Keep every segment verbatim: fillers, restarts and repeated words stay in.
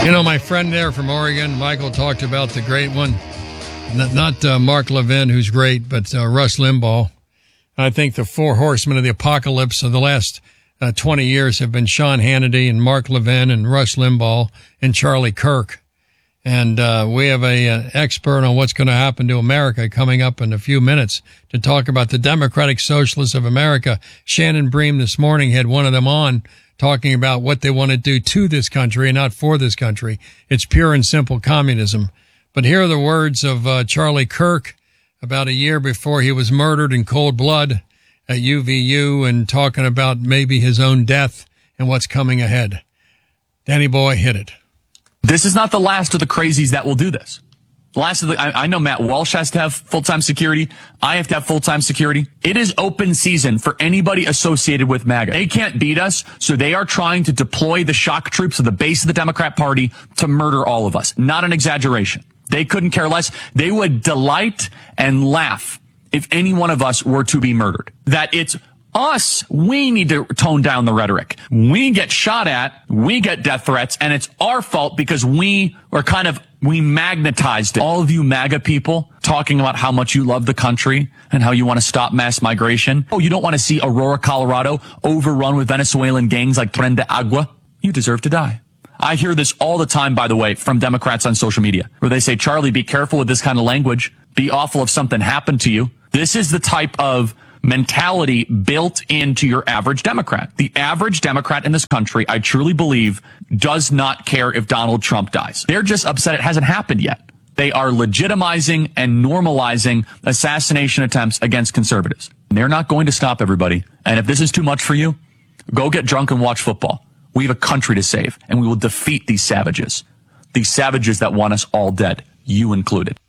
You know, my friend there from Oregon, Michael, talked about the great one. Not, not uh, Mark Levin, who's great, but uh, Rush Limbaugh. I think the four horsemen of the apocalypse of the last uh, twenty years have been Sean Hannity and Mark Levin and Rush Limbaugh and Charlie Kirk. And uh, we have a an expert on what's going to happen to America coming up in a few minutes to talk about the Democratic Socialists of America. Shannon Bream this morning had one of them on talking about what they want to do to this country and not for this country. It's pure and simple communism. But here are the words of uh, Charlie Kirk about a year before he was murdered in cold blood at U V U and talking about maybe his own death and what's coming ahead. Danny Boy, hit it. This is not the last of the crazies that will do this. The last of the, I, I know Matt Walsh has to have full-time security. I have to have full-time security. It is open season for anybody associated with MAGA. They can't beat us, so they are trying to deploy the shock troops of the base of the Democrat Party to murder all of us. Not an exaggeration. They couldn't care less. They would delight and laugh if any one of us were to be murdered. That it's us, we need to tone down the rhetoric. We get shot at, we get death threats, and it's our fault because we are kind of, we magnetized it. All of you MAGA people talking about how much you love the country and how you want to stop mass migration. Oh, you don't want to see Aurora, Colorado overrun with Venezuelan gangs like Tren de Agua? You deserve to die. I hear this all the time, by the way, from Democrats on social media, where they say, Charlie, be careful with this kind of language. Be awful if something happened to you. This is the type of mentality built into your average Democrat. The average Democrat in this country, I truly believe, does not care if Donald Trump dies. They're just upset it hasn't happened yet. They are legitimizing and normalizing assassination attempts against conservatives. They're not going to stop, everybody. And if this is too much for you, go get drunk and watch football. We have a country to save, and we will defeat these savages. These savages that want us all dead, you included.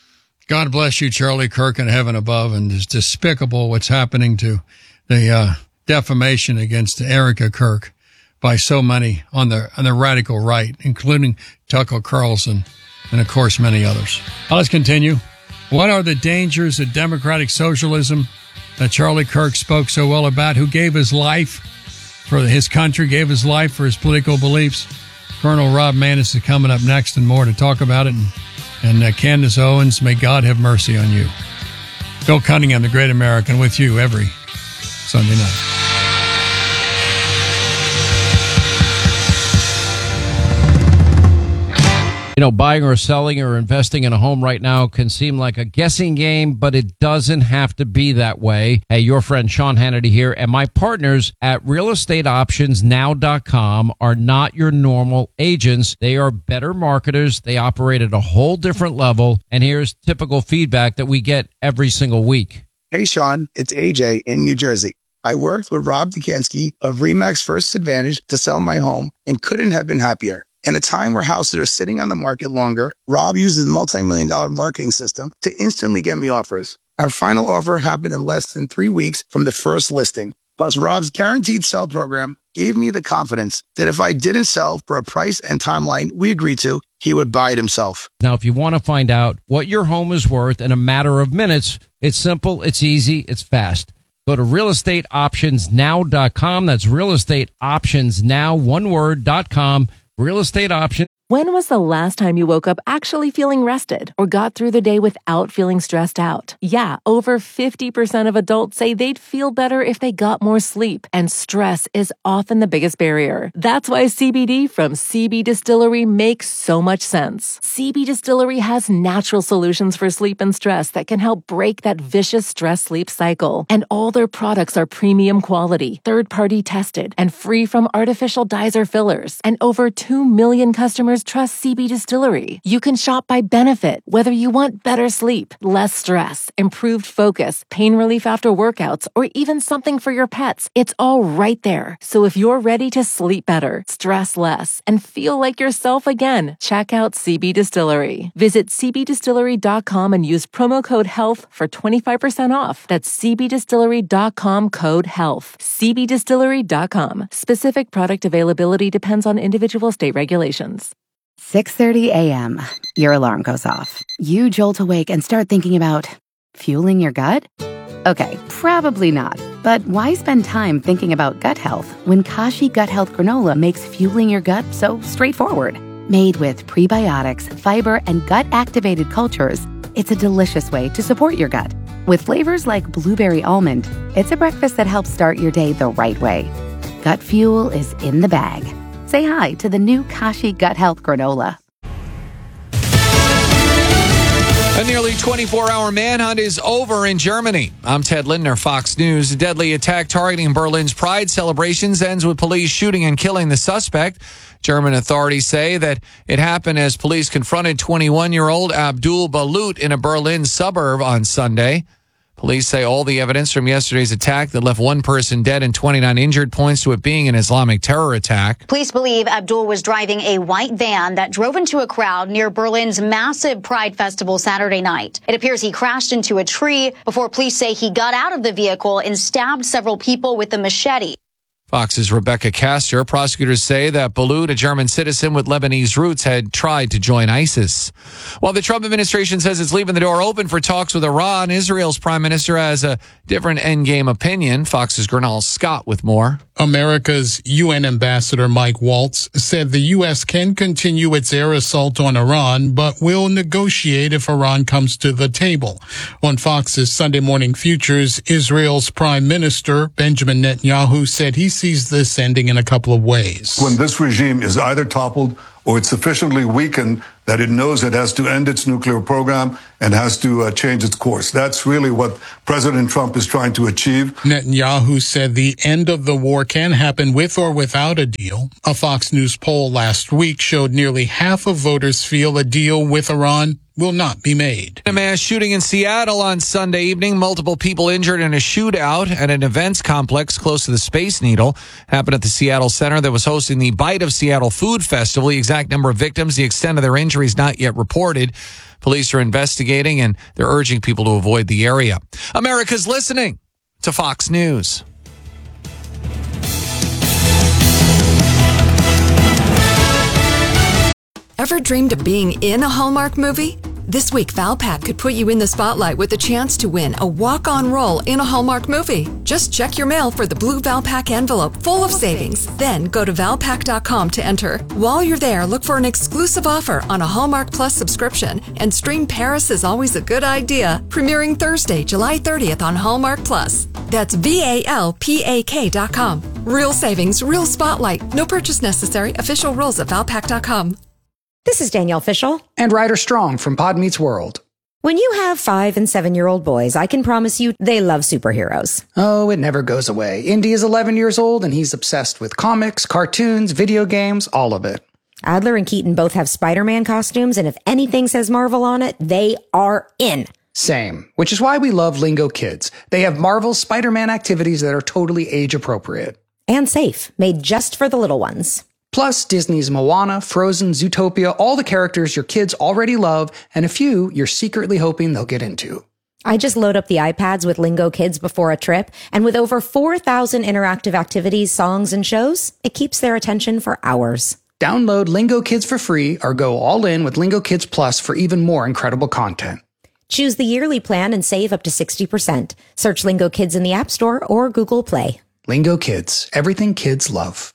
God bless you, Charlie Kirk, in heaven above. And it's despicable what's happening to the uh, defamation against Erica Kirk by so many on the on the radical right, including Tucker Carlson and, of course, many others. Now, let's continue. What are the dangers of democratic socialism that Charlie Kirk spoke so well about, who gave his life for his country, gave his life for his political beliefs? Colonel Rob Maness is coming up next and more to talk about it. And, and uh, Candace Owens, may God have mercy on you. Bill Cunningham, the Great American, with you every Sunday night. You know, buying or selling or investing in a home right now can seem like a guessing game, but it doesn't have to be that way. Hey, your friend Sean Hannity here, and my partners at real estate options now dot com are not your normal agents. They are better marketers. They operate at a whole different level. And here's typical feedback that we get every single week. Hey, Sean, it's A J in New Jersey. I worked with Rob Dukansky of RE/MAX First Advantage to sell my home and couldn't have been happier. In a time where houses are sitting on the market longer, Rob uses a multi-million dollar marketing system to instantly get me offers. Our final offer happened in less than three weeks from the first listing. Plus, Rob's guaranteed sell program gave me the confidence that if I didn't sell for a price and timeline we agreed to, he would buy it himself. Now, if you want to find out what your home is worth in a matter of minutes, it's simple, it's easy, it's fast. Go to real estate options now dot com. That's real estate options now, one word, dot com. Real estate option. When was the last time you woke up actually feeling rested or got through the day without feeling stressed out? Yeah, over fifty percent of adults say they'd feel better if they got more sleep, and stress is often the biggest barrier. That's why C B D from C B Distillery makes so much sense. C B Distillery has natural solutions for sleep and stress that can help break that vicious stress-sleep cycle. And all their products are premium quality, third-party tested, and free from artificial dyes or fillers. And over two million customers trust C B Distillery. You can shop by benefit, whether you want better sleep, less stress, improved focus, pain relief after workouts, or even something for your pets. It's all right there. So if you're ready to sleep better, stress less, and feel like yourself again, check out C B Distillery. Visit c b distillery dot com and use promo code HEALTH for twenty-five percent off. That's c b distillery dot com code HEALTH. c b distillery dot com. Specific product availability depends on individual state regulations. six thirty a.m. Your alarm goes off. You jolt awake and start thinking about fueling your gut? Okay, probably not. But why spend time thinking about gut health when Kashi Gut Health Granola makes fueling your gut so straightforward? Made with prebiotics, fiber, and gut-activated cultures, it's a delicious way to support your gut. With flavors like blueberry almond, it's a breakfast that helps start your day the right way. Gut Fuel is in the bag. Say hi to the new Kashi Gut Health Granola. A nearly twenty-four hour manhunt is over in Germany. I'm Ted Lindner, Fox News. A deadly attack targeting Berlin's Pride celebrations ends with police shooting and killing the suspect. German authorities say that it happened as police confronted twenty-one-year-old Abdul Balut in a Berlin suburb on Sunday. Police say all the evidence from yesterday's attack that left one person dead and twenty-nine injured points to it being an Islamic terror attack. Police believe Abdul was driving a white van that drove into a crowd near Berlin's massive Pride Festival Saturday night. It appears he crashed into a tree before police say he got out of the vehicle and stabbed several people with a machete. Fox's Rebecca Castor. Prosecutors say that Balut, a German citizen with Lebanese roots, had tried to join ISIS. While the Trump administration says it's leaving the door open for talks with Iran, Israel's prime minister has a different endgame opinion. Fox's Gernal Scott with more. America's U N ambassador Mike Waltz said the U S can continue its air assault on Iran, but will negotiate if Iran comes to the table. On Fox's Sunday Morning Futures, Israel's prime minister Benjamin Netanyahu said he sees this ending in a couple of ways. When this regime is either toppled or it's sufficiently weakened that it knows it has to end its nuclear program and has to uh, change its course. That's really what President Trump is trying to achieve. Netanyahu said the end of the war can happen with or without a deal. A Fox News poll last week showed nearly half of voters feel a deal with Iran will not be made. A mass shooting in Seattle on Sunday evening. Multiple people injured in a shootout at an events complex close to the Space Needle. Happened at the Seattle Center that was hosting the Bite of Seattle Food Festival. The exact number of victims, the extent of their injuries not yet reported. Police are investigating and they're urging people to avoid the area. America's listening to Fox News. Ever dreamed of being in a Hallmark movie? This week, Valpak could put you in the spotlight with a chance to win a walk-on role in a Hallmark movie. Just check your mail for the blue Valpak envelope full of savings. Then go to valpak dot com to enter. While you're there, look for an exclusive offer on a Hallmark Plus subscription and stream Paris is Always a Good Idea, premiering Thursday, July thirtieth on Hallmark Plus. That's V A L P A K dot com. Real savings, real spotlight. No purchase necessary. Official rules at valpak dot com. This is Danielle Fishel. And Ryder Strong from Pod Meets World. When you have five and seven-year-old boys, I can promise you they love superheroes. Oh, it never goes away. Indy is eleven years old, and he's obsessed with comics, cartoons, video games, all of it. Adler and Keaton both have Spider-Man costumes, and if anything says Marvel on it, they are in. Same, which is why we love Lingo Kids. They have Marvel Spider-Man activities that are totally age-appropriate. And safe, made just for the little ones. Plus, Disney's Moana, Frozen, Zootopia, all the characters your kids already love, and a few you're secretly hoping they'll get into. I just load up the iPads with Lingo Kids before a trip, and with over four thousand interactive activities, songs, and shows, it keeps their attention for hours. Download Lingo Kids for free or go all in with Lingo Kids Plus for even more incredible content. Choose the yearly plan and save up to sixty percent. Search Lingo Kids in the App Store or Google Play. Lingo Kids, everything kids love.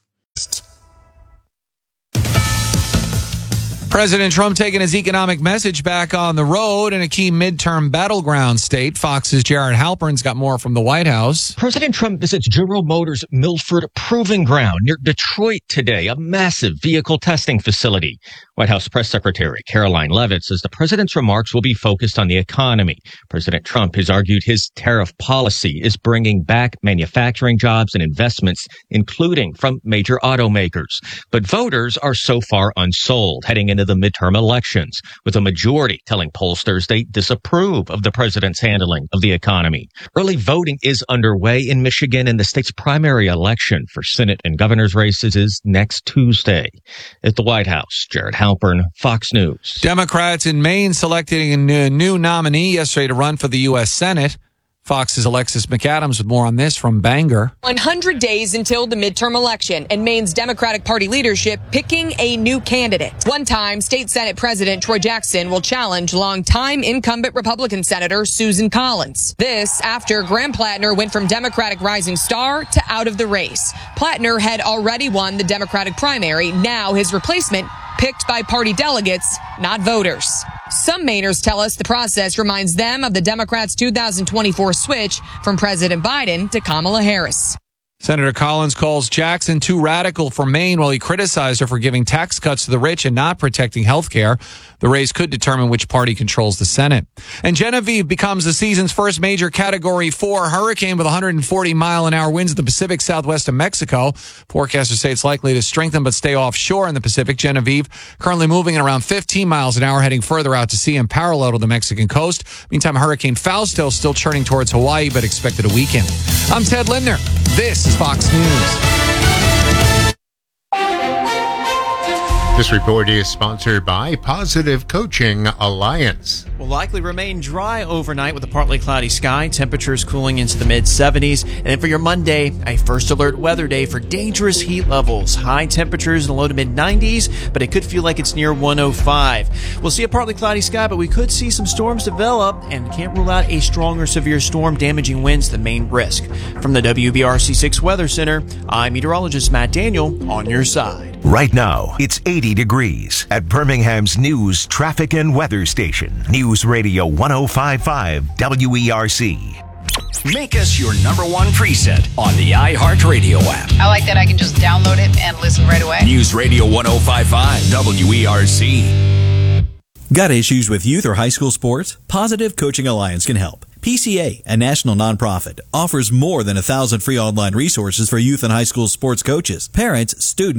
President Trump taking his economic message back on the road in a key midterm battleground state. Fox's Jared Halpern's got more from the White House. President Trump visits General Motors' Milford Proving Ground near Detroit today, a massive vehicle testing facility. White House Press Secretary Caroline Leavitt says the president's remarks will be focused on the economy. President Trump has argued his tariff policy is bringing back manufacturing jobs and investments, including from major automakers. But voters are so far unsold heading into the midterm elections, with a majority telling pollsters they disapprove of the president's handling of the economy. Early voting is underway in Michigan, and the state's primary election for Senate and governor's races is next Tuesday. At the White House, Jared Halpern, Fox News. Democrats in Maine selecting a new nominee yesterday to run for the U S Senate. Fox's Alexis McAdams with more on this from Bangor. one hundred days until the midterm election and Maine's Democratic Party leadership picking a new candidate. One-time state Senate President Troy Jackson will challenge longtime incumbent Republican Senator Susan Collins. This after Graham Plattner went from Democratic rising star to out of the race. Plattner had already won the Democratic primary. Now his replacement picked by party delegates, not voters. Some Mainers tell us the process reminds them of the Democrats' two thousand twenty-four switch from President Biden to Kamala Harris. Senator Collins calls Jackson too radical for Maine while he criticized her for giving tax cuts to the rich and not protecting health care. The race could determine which party controls the Senate. And Genevieve becomes the season's first major Category four hurricane with one hundred forty mile an hour winds in the Pacific southwest of Mexico. Forecasters say it's likely to strengthen but stay offshore in the Pacific. Genevieve currently moving at around fifteen miles an hour, heading further out to sea and parallel to the Mexican coast. Meantime, Hurricane Fausto still churning towards Hawaii but expected to weaken. I'm Ted Lindner. This is Fox News. This report is sponsored by Positive Coaching Alliance. Will likely remain dry overnight with a partly cloudy sky, temperatures cooling into the mid seventies. And then for your Monday, a first alert weather day for dangerous heat levels. High temperatures in the low to mid nineties, but it could feel like it's near one oh five. We'll see a partly cloudy sky, but we could see some storms develop and can't rule out a strong or severe storm damaging winds, the main risk. From the W B R C six Weather Center, I'm meteorologist Matt Daniel on your side. Right now, it's eighty degrees at Birmingham's news, traffic, and weather station. News Radio one oh five point five W E R C. Make us your number one preset on the iHeartRadio app. I like that I can just download it and listen right away. News Radio one oh five point five W E R C. Got issues with youth or high school sports? Positive Coaching Alliance can help. P C A, a national nonprofit, offers more than a thousand free online resources for youth and high school sports coaches, parents, students,